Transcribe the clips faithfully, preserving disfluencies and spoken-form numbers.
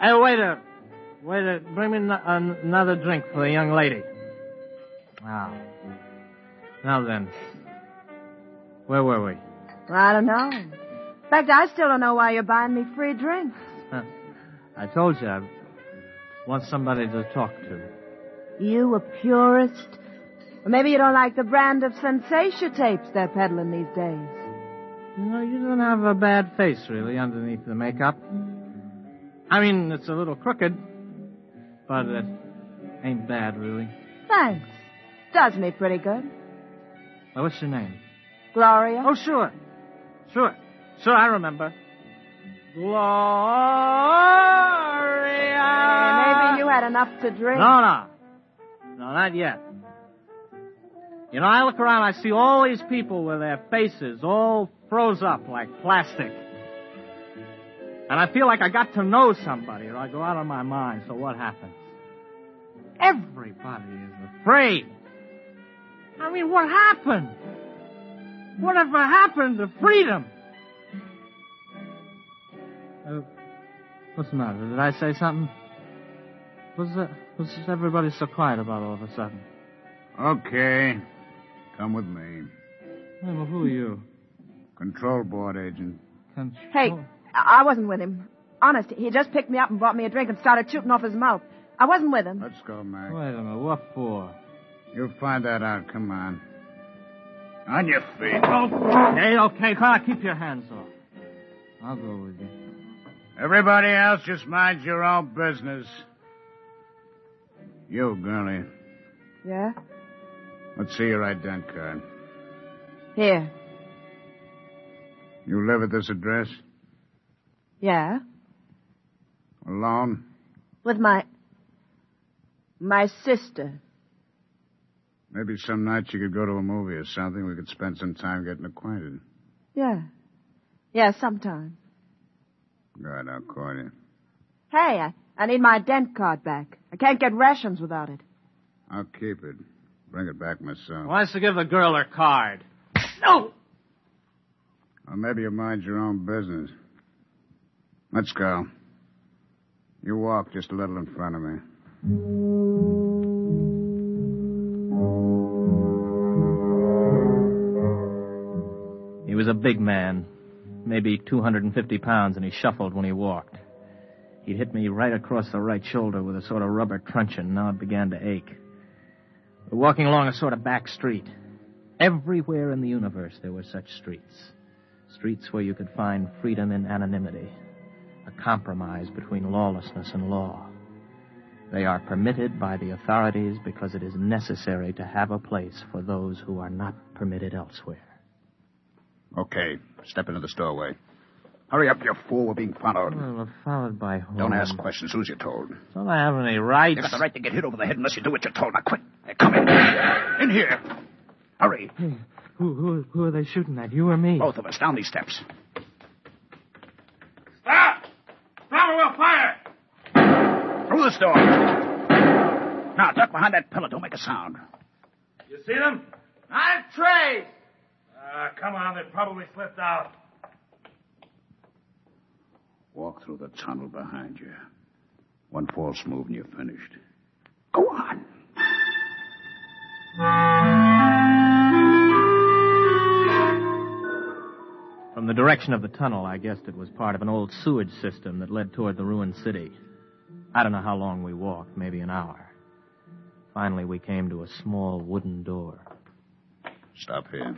Hey, waiter. Waiter, bring me n- an- another drink for the young lady. Now. Now then. Where were we? I don't know. In fact, I still don't know why you're buying me free drinks. Huh. I told you I want somebody to talk to. You a purist? Or maybe you don't like the brand of sensation tapes they're peddling these days. You know, you don't have a bad face, really, underneath the makeup. I mean, it's a little crooked, but it ain't bad, really. Thanks. Does me pretty good. Well, what's your name? Gloria? Oh, sure. Sure. Sure, I remember. Gloria. Maybe you had enough to drink. No, no. No, not yet. You know, I look around, I see all these people with their faces all froze up like plastic. And I feel like I got to know somebody, or I go out of my mind. So what happens? Everybody is afraid. I mean, what happened? Whatever happened to freedom? Uh, what's the matter? Did I say something? What's that? What's everybody so quiet about all of a sudden? Okay. Come with me. Hey, well, who are you? Control board agent. Control... Hey, I wasn't with him. Honest, he just picked me up and brought me a drink and started shooting off his mouth. I wasn't with him. Let's go, Mac. Wait a minute. What for? You'll find that out. Come on. On your feet. Okay, okay. Carl, keep your hands off. I'll go with you. Everybody else, just mind your own business. You, girlie. Yeah? Let's see your ident card. Here. You live at this address? Yeah? Alone? With my... my sister. Maybe some night you could go to a movie or something. We could spend some time getting acquainted. Yeah. Yeah, sometime. Good, I'll call you. Hey, I, I need my ident card back. I can't get rations without it. I'll keep it. Bring it back myself. Wants to give the girl her card. No! Or maybe you mind your own business. Let's go. You walk just a little in front of me. He was a big man, maybe two hundred fifty pounds, and he shuffled when he walked. He'd hit me right across the right shoulder with a sort of rubber truncheon. Now it began to ache. We're walking along a sort of back street. Everywhere in the universe there were such streets. Streets where you could find freedom in anonymity, a compromise between lawlessness and law. They are permitted by the authorities because it is necessary to have a place for those who are not permitted elsewhere. Okay, step into the doorway. Hurry up, you fool. We're being followed. Well, we're followed by whom? Don't ask questions. Who's you told? Don't I have any rights? You got the right to get hit over the head unless you do what you're told. Now, quick. Hey, come in. In here. Hurry. Hey, who, who, who are they shooting at, you or me? Both of us. Down these steps. Stop! Stop or we'll fire! Through this door. Now, duck behind that pillar. Don't make a sound. You see them? I'm Trey. Ah, uh, come on. They probably slipped out. Walk through the tunnel behind you. One false move and you're finished. Go on. From the direction of the tunnel, I guessed it was part of an old sewage system that led toward the ruined city. I don't know how long we walked, maybe an hour. Finally, we came to a small wooden door. Stop here.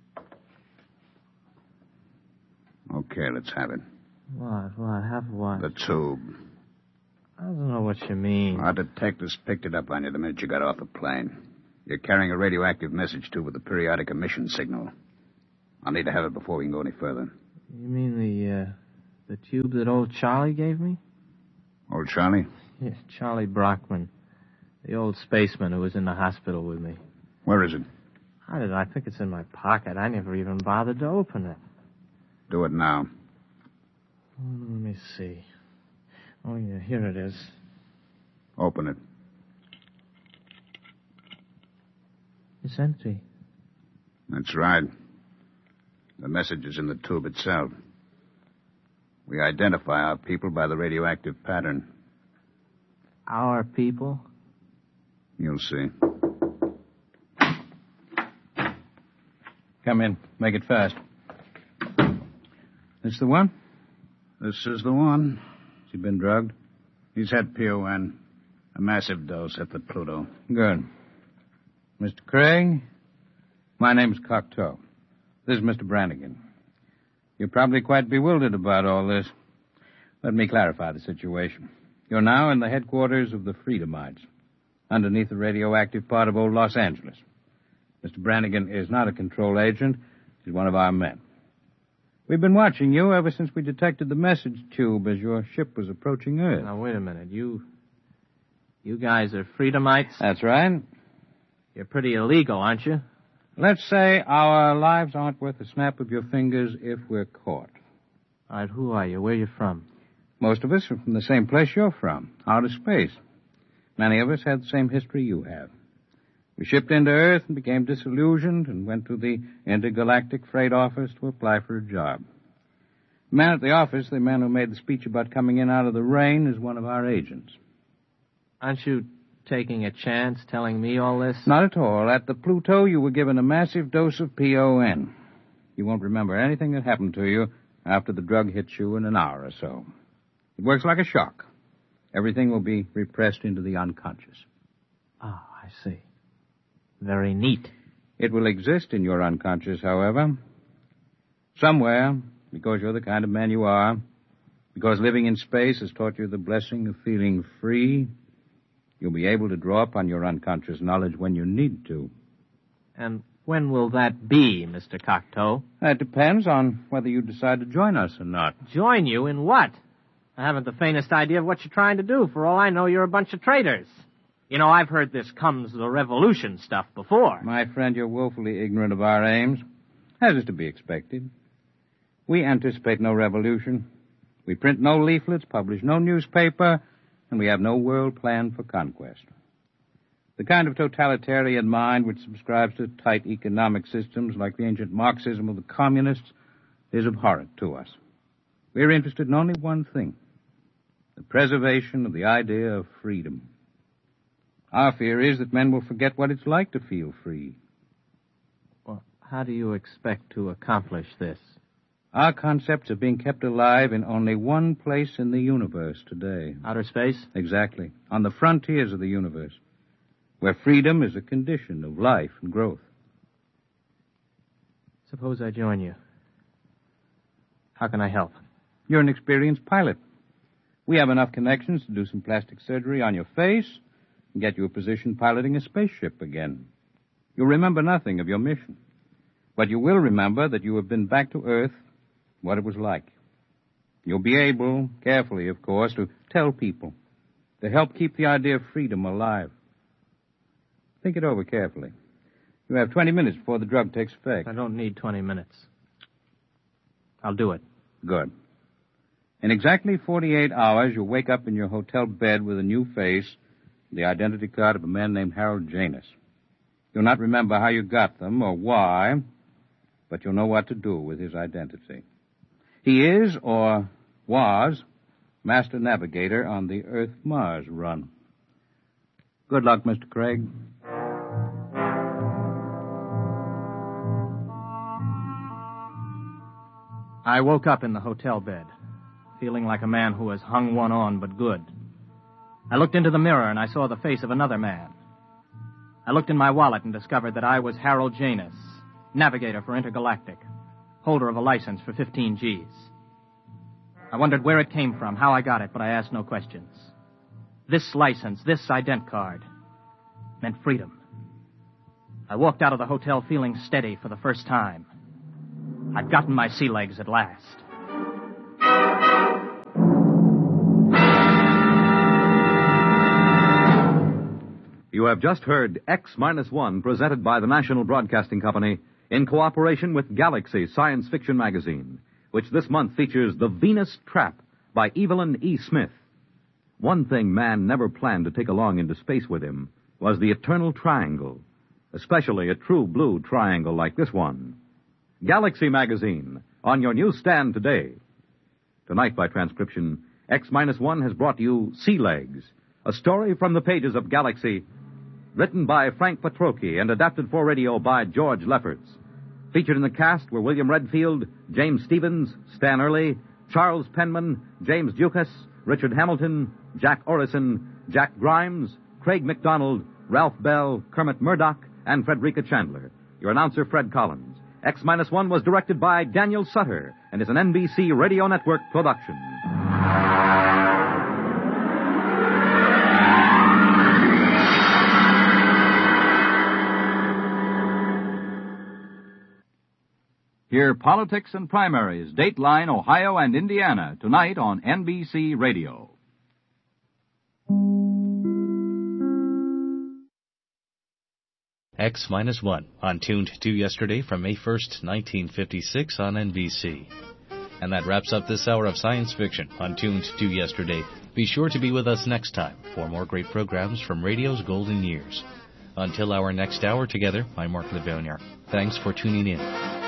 Okay, let's have it. What? What? Have what? The tube. I don't know what you mean. Our detectives picked it up on you the minute you got off the plane. You're carrying a radioactive message tube with a periodic emission signal. I'll need to have it before we can go any further. You mean the, uh, the tube that old Charlie gave me? Old Charlie? Yes, Charlie Brockman. The old spaceman who was in the hospital with me. Where is it? How did I think it's in my pocket? I never even bothered to open it. Do it now. Let me see. Oh, yeah, here it is. Open it. It's empty. That's right. The message is in the tube itself. We identify our people by the radioactive pattern. Our people? You'll see. Come in. Make it fast. This the one? This is the one. Has he been drugged? He's had P O N. A massive dose at the Pluto. Good. Mister Craig, my name's Cocteau. This is Mister Brannigan. You're probably quite bewildered about all this. Let me clarify the situation. You're now in the headquarters of the Freedomites, underneath the radioactive part of old Los Angeles. Mister Brannigan is not a control agent. He's one of our men. We've been watching you ever since we detected the message tube as your ship was approaching Earth. Now, wait a minute. You... You guys are Freedomites? That's right. You're pretty illegal, aren't you? Let's say our lives aren't worth a snap of your fingers if we're caught. All right, who are you? Where are you from? Most of us are from the same place you're from, outer space. Many of us had the same history you have. We shipped into Earth and became disillusioned and went to the intergalactic freight office to apply for a job. The man at the office, the man who made the speech about coming in out of the rain, is one of our agents. Aren't you taking a chance telling me all this? Not at all. At the Pluto, you were given a massive dose of P O N. You won't remember anything that happened to you after the drug hits you in an hour or so. It works like a shock. Everything will be repressed into the unconscious. Oh, I see. Very neat. It will exist in your unconscious, however. Somewhere, because you're the kind of man you are, because living in space has taught you the blessing of feeling free, you'll be able to draw upon your unconscious knowledge when you need to. And when will that be, Mister Cocteau? That depends on whether you decide to join us or not. Join you in what? I haven't the faintest idea of what you're trying to do. For all I know, you're a bunch of traitors. You know, I've heard this comes the revolution stuff before. My friend, you're woefully ignorant of our aims, as is to be expected. We anticipate no revolution. We print no leaflets, publish no newspaper, and we have no world plan for conquest. The kind of totalitarian mind which subscribes to tight economic systems like the ancient Marxism of the communists is abhorrent to us. We're interested in only one thing, the preservation of the idea of freedom. Our fear is that men will forget what it's like to feel free. Well, how do you expect to accomplish this? Our concepts are being kept alive in only one place in the universe today. Outer space? Exactly. On the frontiers of the universe, where freedom is a condition of life and growth. Suppose I join you. How can I help? You're an experienced pilot. We have enough connections to do some plastic surgery on your face and get you a position piloting a spaceship again. You'll remember nothing of your mission, but you will remember that you have been back to Earth, what it was like. You'll be able, carefully, of course, to tell people, to help keep the idea of freedom alive. Think it over carefully. You have twenty minutes before the drug takes effect. I don't need twenty minutes. I'll do it. Good. In exactly forty-eight hours, you'll wake up in your hotel bed with a new face, the identity card of a man named Harold Janus. You'll not remember how you got them or why, but you'll know what to do with his identity. He is, or was, master navigator on the Earth-Mars run. Good luck, Mister Craig. I woke up in the hotel bed, feeling like a man who has hung one on but good. I looked into the mirror and I saw the face of another man. I looked in my wallet and discovered that I was Harold Janus, navigator for Intergalactic, holder of a license for fifteen G's. I wondered where it came from, how I got it, but I asked no questions. This license, this ident card, meant freedom. I walked out of the hotel feeling steady for the first time. I'd gotten my sea legs at last. You have just heard X Minus One, presented by the National Broadcasting Company in cooperation with Galaxy Science Fiction Magazine, which this month features The Venus Trap by Evelyn E. Smith. One thing man never planned to take along into space with him was the eternal triangle, especially a true blue triangle like this one. Galaxy Magazine, on your newsstand today. Tonight, by transcription, X minus one has brought you Sea Legs, a story from the pages of Galaxy, written by Frank Petrocchi and adapted for radio by George Lefferts. Featured in the cast were William Redfield, James Stevens, Stan Early, Charles Penman, James Dukas, Richard Hamilton, Jack Orrison, Jack Grimes, Craig McDonald, Ralph Bell, Kermit Murdoch, and Frederica Chandler. Your announcer, Fred Collins. X minus one was directed by Daniel Sutter and is an N B C Radio Network production. Hear Politics and Primaries, Dateline, Ohio, and Indiana, tonight on N B C Radio. X minus one, on Tuned to yesterday from May first, nineteen fifty-six on N B C. And that wraps up this hour of science fiction on Tuned to yesterday. Be sure to be with us next time for more great programs from radio's golden years. Until our next hour together, I'm Mark Levonier. Thanks for tuning in.